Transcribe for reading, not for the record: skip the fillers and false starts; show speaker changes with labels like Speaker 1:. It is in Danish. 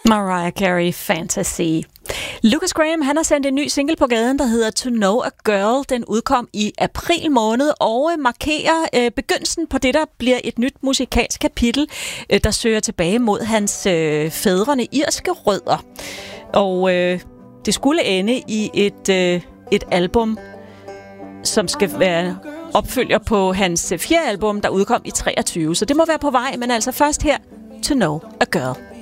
Speaker 1: Mariah Carey, Fantasy. Lucas Graham, han har sendt en ny single på gaden, der hedder To Know a Girl. Den udkom i april måned og markerer begyndelsen på det, der bliver et nyt musikalsk kapitel, der søger tilbage mod hans fædrene irske rødder. Og det skulle ende i et album, som skal være opfølger på hans 4. album, der udkom i 23. Så det må være på vej, men altså først her, To Know a Girl.